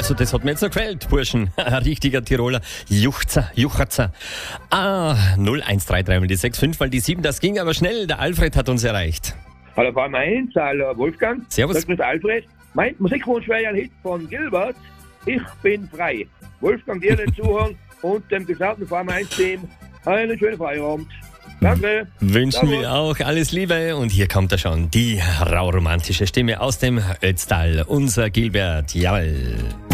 Also das hat mir jetzt noch gefällt, Burschen. Ein richtiger Tiroler Juchzer. 0133 mal die 65 mal die 7, das ging aber schnell. Der Alfred hat uns erreicht. Hallo Frau Mainz, hallo Wolfgang. Servus. Das ist Alfred. Mein Musikwunsch wäre ein Hit von Gilbert. Ich bin frei. Wolfgang, dir den Zuhören und dem gesamten Frau Mainz-Team einen schönen Feierabend. Danke. Wünschen wir auch alles Liebe. Und hier kommt er schon, die rauromantische Stimme aus dem Ötztal. Unser Gilbert, jawohl.